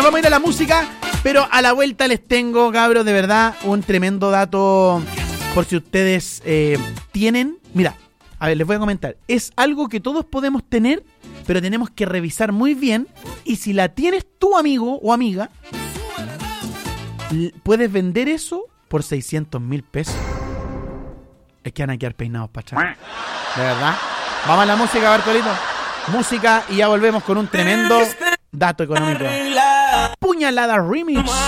vamos a ir a la música, pero a la vuelta les tengo, cabros, de verdad, un tremendo dato por si ustedes tienen. Mira, a ver, les voy a comentar. Es algo que todos podemos tener, pero tenemos que revisar muy bien. Y si la tienes tu amigo o amiga, puedes vender eso por 600,000 pesos. Es que van a quedar peinados para atrás. De verdad. Vamos a la música, Bartolito. Música y ya volvemos con un tremendo dato económico. Puñalada Remix.